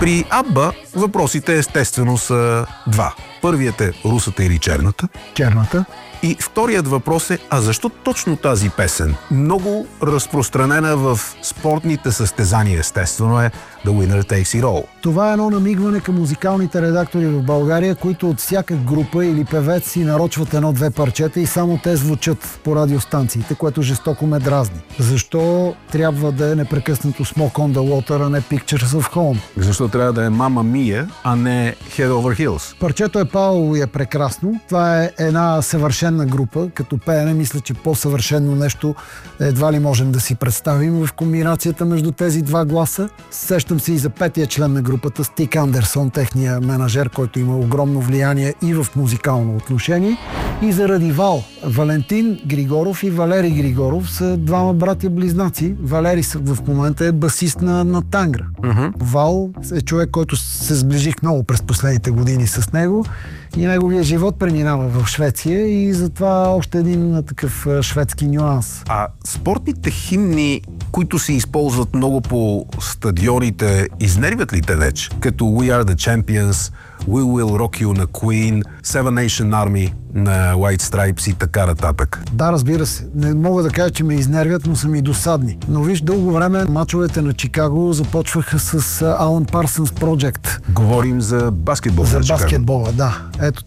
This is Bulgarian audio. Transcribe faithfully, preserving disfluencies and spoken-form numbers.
При Абба въпросите естествено са два. Първият е русата или черната. Черната. И вторият въпрос е, а защо точно тази песен? Много разпространена в спортните състезания, естествено е The Winner Takes It All. Това е едно намигване към музикалните редактори в България, които от всяка група или певец си нарочват едно-две парчета и само те звучат по радиостанциите, което жестоко ме дразни. Защо трябва да е непрекъснато Smoke on the Water, а не Pictures of Home? Защо трябва да е Мама Мия, а не Head Over Heels? Парчето е Пауло и е прекрасно. Това е една съвършена група. Като пеене, мисля, че по-съвършено нещо едва ли можем да си представим в комбинацията между тези два гласа. Сещам се и за петия член на групата, Стик Андерсон, техния менажер, който има огромно влияние и в музикално отношение. И заради Вал. Валентин Григоров и Валери Григоров са двама братя-близнаци. Валери в момента е басист на, на Тангра. Mm-hmm. Вал е човек, който се сближих много през последните години с него и неговия живот преминава в Швеция и затова още един такъв шведски нюанс. А спортните химни, които се използват много по стадионите, изнервят ли те вече? Като We Are The Champions, We Will Rock You на Queen, Seven Nation Army на White Stripes и така нататък. Да, разбира се. Не мога да кажа, че ме изнервят, но са ми досадни. Но виж, дълго време мачовете на Чикаго започваха с Alan Parsons Project. Говорим за баскетбол. За на Чикаго. баскетбола, да. Ето